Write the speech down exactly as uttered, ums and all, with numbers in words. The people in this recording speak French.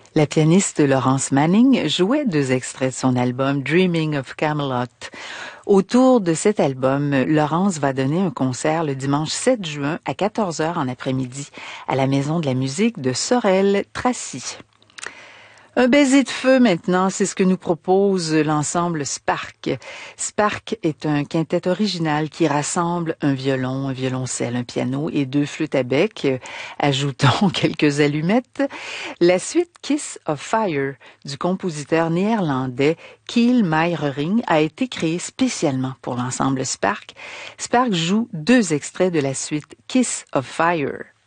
La pianiste Laurence Manning jouait deux extraits de son album Dreaming of Camelot. Autour de cet album, Laurence va donner un concert le dimanche sept juin à quatorze heures en après-midi à la Maison de la musique de Sorel-Tracy. Un baiser de feu maintenant, c'est ce que nous propose l'ensemble Spark. Spark est un quintet original qui rassemble un violon, un violoncelle, un piano et deux flûtes à bec. Ajoutons quelques allumettes. La suite Kiss of Fire du compositeur néerlandais Kiel Meijering a été créée spécialement pour l'ensemble Spark. Spark joue deux extraits de la suite Kiss of Fire.